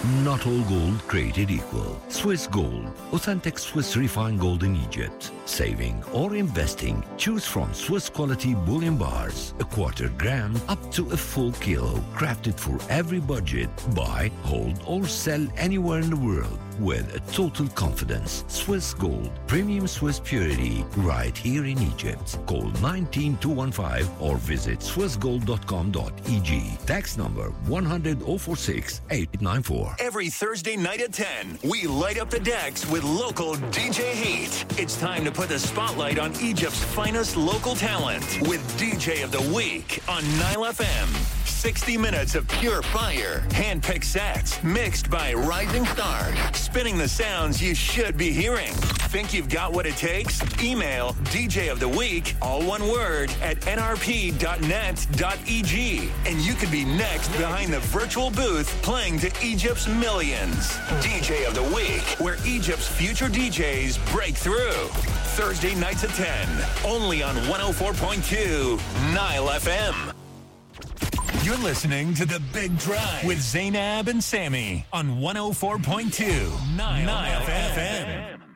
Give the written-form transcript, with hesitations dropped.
Not all gold created equal. Swiss Gold. Authentic Swiss refined gold in Egypt. Saving or investing. Choose from Swiss quality bullion bars. A quarter gram up to a full kilo. Crafted for every budget. Buy, hold or sell anywhere in the world. With a total confidence. Swiss Gold. Premium Swiss purity. Right here in Egypt. Call 19215 or visit swissgold.com.eg. Tax number 100-046-894. Every Thursday night at 10, we light up the decks with local DJ Heat. It's time to put the spotlight on Egypt's finest local talent with DJ of the Week on Nile FM. 60 minutes of pure fire, hand-picked sets, mixed by rising stars, spinning the sounds you should be hearing. Think you've got what it takes? Email DJ of the Week, all one word, at nrp.net.eg, and you could be next behind the virtual booth playing to Egypt's millions. DJ of the Week, where Egypt's future DJs break through. Thursday nights at 10, only on 104.2 Nile FM. You're listening to The Big Drive with Zainab and Sammy on 104.2 Nile FM.